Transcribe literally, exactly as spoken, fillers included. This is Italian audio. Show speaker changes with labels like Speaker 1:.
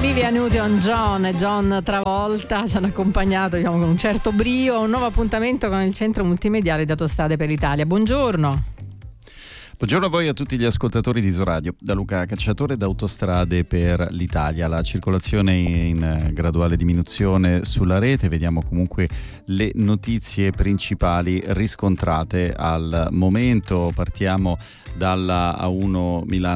Speaker 1: Olivia Newton-John e John Travolta ci hanno accompagnato, diciamo, con un certo brio a un nuovo appuntamento con il Centro Multimediale di Autostrade per l'Italia. Buongiorno.
Speaker 2: Buongiorno a voi e a tutti gli ascoltatori di Isoradio. Da Luca Cacciatore da Autostrade per l'Italia. La circolazione in graduale diminuzione sulla rete, vediamo comunque le notizie principali riscontrate al momento. Partiamo dalla A uno Milano